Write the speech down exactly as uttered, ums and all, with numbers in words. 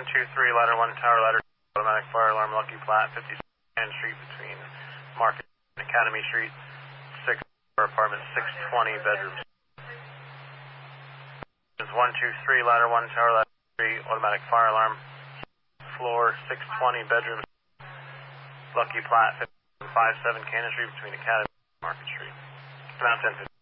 one two three, ladder one, tower ladder, automatic fire alarm, Lucky Platte, fifty-second Street between Market and Academy Street, six apartment, six twenty bedrooms. one two three, ladder one, tower ladder three, automatic fire alarm, floor six twenty bedrooms, Lucky Platte, five seven Cannon Street between Academy and Market Street. Come out ten fifty.